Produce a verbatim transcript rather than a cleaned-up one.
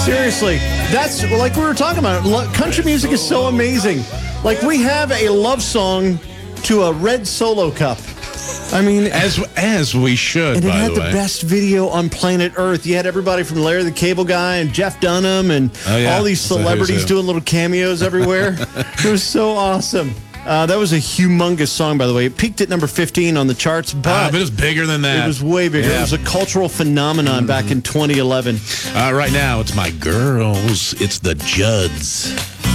Seriously, that's like we were talking about. lo- Country music is so amazing. Like we have a love song to a red Solo cup. I mean, As as we should, and it by had the the way. best video on planet Earth. You had everybody from Larry the Cable Guy and Jeff Dunham and Oh, yeah. all these It's a who's celebrities who. doing little cameos everywhere. It was so awesome. Uh, that was a humongous song, by the way. It peaked at number fifteen on the charts, Ah, but but it was bigger than that. it was way bigger. Yeah. It was a cultural phenomenon Mm-hmm. back in twenty eleven. Uh, right now, it's my girls. It's the Judds.